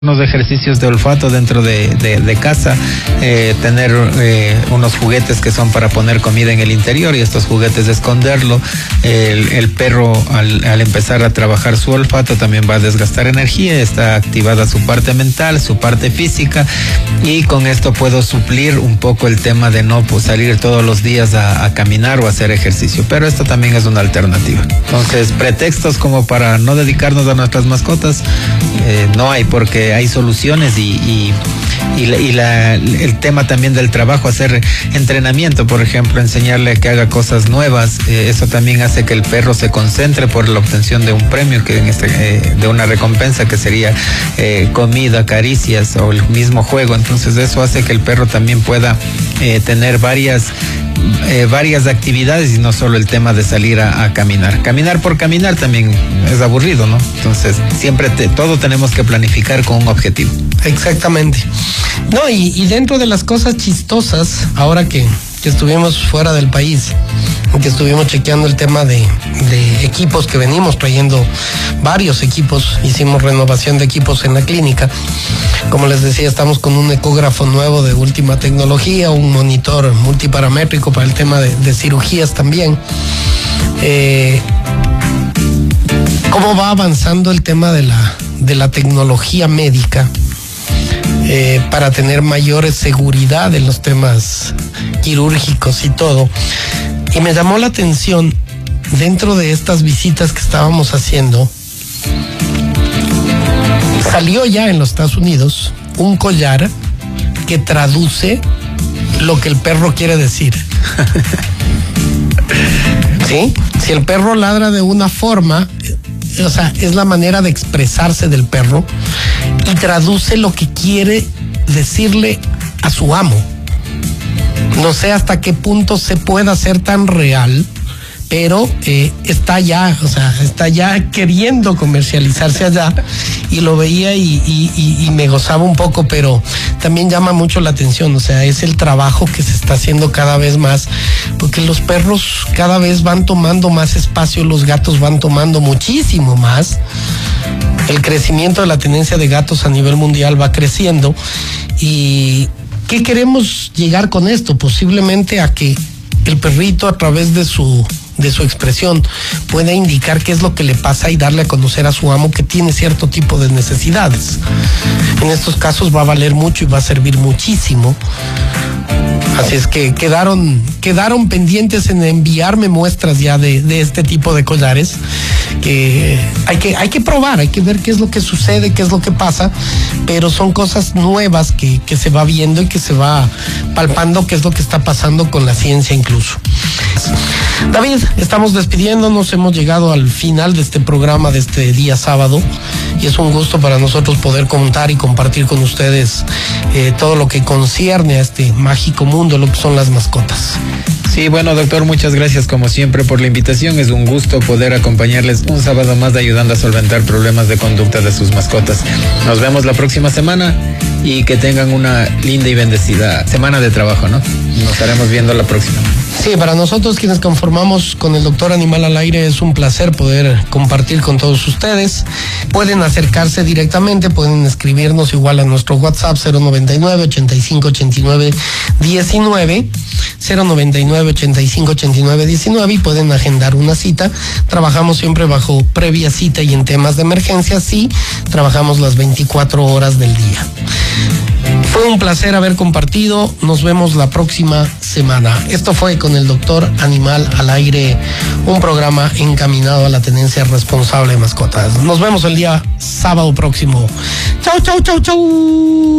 unos ejercicios de olfato dentro de casa, tener unos juguetes que son para poner comida en el interior y estos juguetes esconderlo. El perro al empezar a trabajar su olfato también va a desgastar energía, está activada su parte mental, su parte física, y con esto puedo suplir un poco el tema de no salir todos los días a caminar o hacer ejercicio, pero esto también es una alternativa. Entonces, pretextos como para no dedicarnos a nuestras mascotas no hay, porque hay soluciones y el tema también del trabajo, hacer entrenamiento, por ejemplo, enseñarle a que haga cosas nuevas, eso también hace que el perro se concentre por la obtención de un premio, de una recompensa que sería comida, caricias o el mismo juego. Entonces eso hace que el perro también pueda tener varias actividades y no solo el tema de salir a caminar. Caminar por caminar también es aburrido, ¿no? Entonces siempre todo tenemos que planificar con un objetivo. Exactamente. No, y dentro de las cosas chistosas, ahora que estuvimos fuera del país, que estuvimos chequeando el tema de equipos, que venimos trayendo varios equipos, hicimos renovación de equipos en la clínica. Como les decía, estamos con un ecógrafo nuevo de última tecnología, un monitor multiparamétrico para el tema de cirugías también. ¿Cómo va avanzando el tema de la tecnología médica para tener mayor seguridad en los temas quirúrgicos y todo? Y me llamó la atención, dentro de estas visitas que estábamos haciendo, salió ya en los Estados Unidos un collar que traduce lo que el perro quiere decir. ¿Sí? Si el perro ladra de una forma, o sea, es la manera de expresarse del perro y traduce lo que quiere decirle a su amo. No sé hasta qué punto se pueda hacer tan real, pero está ya queriendo comercializarse allá, y lo veía y me gozaba un poco, pero también llama mucho la atención. O sea, es el trabajo que se está haciendo cada vez más, porque los perros cada vez van tomando más espacio, los gatos van tomando muchísimo más. El crecimiento de la tenencia de gatos a nivel mundial va creciendo. ¿Y qué queremos llegar con esto? Posiblemente a que el perrito, a través de su expresión, pueda indicar qué es lo que le pasa y darle a conocer a su amo que tiene cierto tipo de necesidades. En estos casos va a valer mucho y va a servir muchísimo. Así es que quedaron pendientes en enviarme muestras ya de este tipo de collares, que hay que probar, hay que ver qué es lo que sucede, qué es lo que pasa, pero son cosas nuevas que se va viendo y que se va palpando qué es lo que está pasando con la ciencia incluso. David, estamos despidiéndonos, hemos llegado al final de este programa de este día sábado, y es un gusto para nosotros poder contar y compartir con ustedes todo lo que concierne a este mágico mundo, lo que son las mascotas. Sí, bueno, doctor, muchas gracias como siempre por la invitación. Es un gusto poder acompañarles un sábado más ayudando a solventar problemas de conducta de sus mascotas. Nos vemos la próxima semana y que tengan una linda y bendecida semana de trabajo, ¿no? Nos estaremos viendo la próxima. Sí, para nosotros quienes conformamos con el Doctor Animal al Aire es un placer poder compartir con todos ustedes. Pueden acercarse directamente, pueden escribirnos igual a nuestro WhatsApp 099-8589-19, 099-8589-19, y pueden agendar una cita. Trabajamos siempre bajo previa cita, y en temas de emergencia sí, trabajamos las 24 horas del día. Fue un placer haber compartido. Nos vemos la próxima semana. Esto fue Con el Doctor Animal al Aire, un programa encaminado a la tenencia responsable de mascotas. Nos vemos el día sábado próximo. Chau, chau, chau, chau.